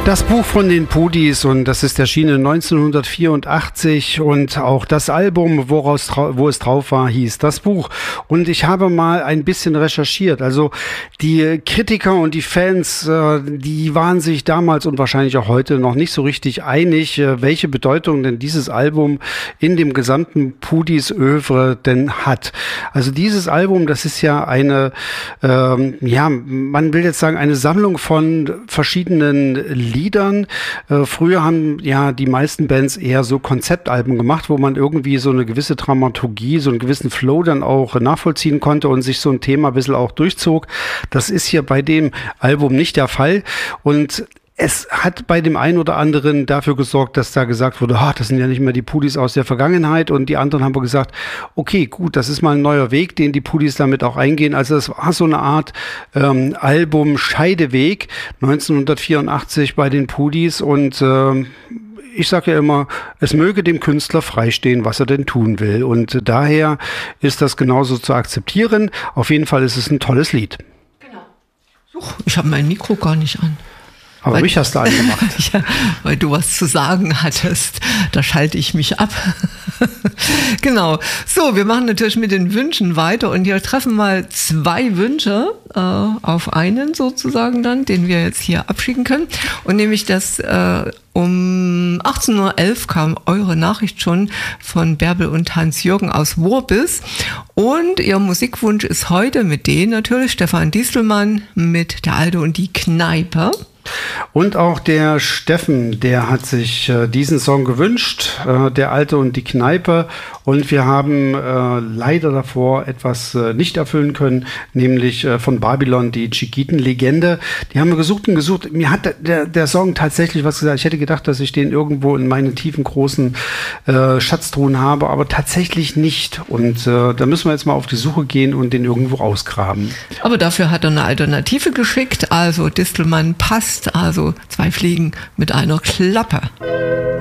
Das Buch von den Pudis, und das ist erschienen 1984, und auch das Album, wo es drauf war, hieß Das Buch. Und ich habe mal ein bisschen recherchiert. Also die Kritiker und die Fans, die waren sich damals und wahrscheinlich auch heute noch nicht so richtig einig, welche Bedeutung denn dieses Album in dem gesamten Pudis-Övre denn hat. Also dieses Album, das ist ja eine, man will jetzt sagen, eine Sammlung von verschiedenen Liedern. Früher haben ja die meisten Bands eher so Konzeptalben gemacht, wo man irgendwie so eine gewisse Dramaturgie, so einen gewissen Flow dann auch nachvollziehen konnte und sich so ein Thema ein bisschen auch durchzog. Das ist hier bei dem Album nicht der Fall. Und es hat bei dem einen oder anderen dafür gesorgt, dass da gesagt wurde, das sind ja nicht mehr die Pudis aus der Vergangenheit, und die anderen haben gesagt, okay, gut, das ist mal ein neuer Weg, den die Pudis damit auch eingehen. Also es war so eine Art Album-Scheideweg 1984 bei den Pudis, und ich sage ja immer, es möge dem Künstler freistehen, was er denn tun will, und daher ist das genauso zu akzeptieren. Auf jeden Fall ist es ein tolles Lied. Genau. Ich habe mein Mikro gar nicht an. Aber mich hast du angemacht. Ja, weil du was zu sagen hattest. Da schalte ich mich ab. Genau. So, wir machen natürlich mit den Wünschen weiter, und wir treffen mal 2 Wünsche auf einen sozusagen dann, den wir jetzt hier abschicken können. Und nämlich das um 18:11 Uhr kam eure Nachricht schon von Bärbel und Hans-Jürgen aus Worbis. Und ihr Musikwunsch ist heute mit denen natürlich Stefan Diestelmann mit Der Alte und die Kneipe. Und auch der Steffen, der hat sich diesen Song gewünscht, Der Alte und die Kneipe. Und wir haben leider davor etwas nicht erfüllen können, nämlich von Babylon, die Chiquiten-Legende. Die haben wir gesucht und gesucht. Mir hat der Song tatsächlich was gesagt. Ich hätte gedacht, dass ich den irgendwo in meinen tiefen, großen Schatztruhen habe, aber tatsächlich nicht. Und da müssen wir jetzt mal auf die Suche gehen und den irgendwo ausgraben. Aber dafür hat er eine Alternative geschickt. Also Distelmann passt, also 2 Fliegen mit einer Klappe.